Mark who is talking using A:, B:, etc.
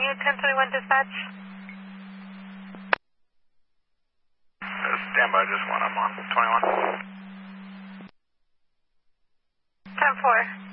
A: 1021 dispatch.
B: Stand by, just one. I'm on 21.
A: 10-4.